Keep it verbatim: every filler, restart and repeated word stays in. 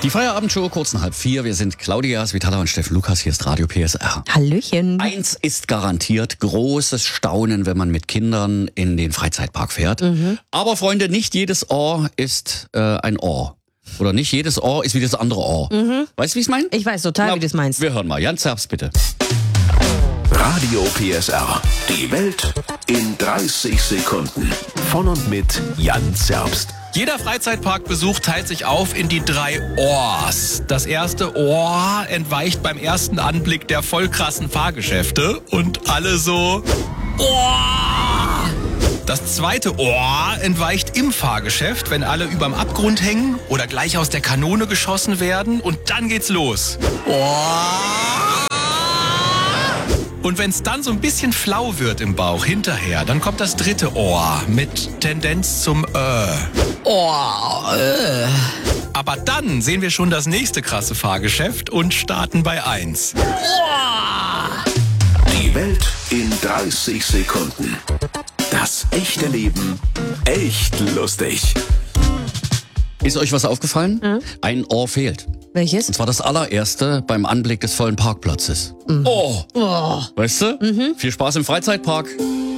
Die Feierabendshow kurz nach halb vier. Wir sind Claudia Svitala und Steffen Lukas. Hier ist Radio P S R. Hallöchen. Eins ist garantiert: großes Staunen, wenn man mit Kindern in den Freizeitpark fährt. Mhm. Aber Freunde, nicht jedes Ohr ist äh, ein Ohr. Oder nicht jedes Ohr ist wie das andere Ohr. Mhm. Weißt du, wie ich es meine? Ich weiß total, Na, wie du es meinst. Wir hören mal. Jan Zerbst, bitte. Radio P S R. Die Welt in dreißig Sekunden. Von und mit Jan Zerbst. Jeder Freizeitparkbesuch teilt sich auf in die drei Ohrs. Das erste Ohr entweicht beim ersten Anblick der voll krassen Fahrgeschäfte und alle so Ohr. Das zweite Ohr entweicht im Fahrgeschäft, wenn alle überm Abgrund hängen oder gleich aus der Kanone geschossen werden, und dann geht's los. Ohr. Und wenn es dann so ein bisschen flau wird im Bauch hinterher, dann kommt das dritte Ohr mit Tendenz zum Äh. Oh, äh. Aber dann sehen wir schon das nächste krasse Fahrgeschäft und starten bei eins. Die Welt in dreißig Sekunden. Das echte Leben echt lustig. Ist euch was aufgefallen? Mhm. Ein Ohr fehlt. Welches? Und zwar das allererste beim Anblick des vollen Parkplatzes. Mhm. Oh! Oh. Weißt du? Mhm. Viel Spaß im Freizeitpark.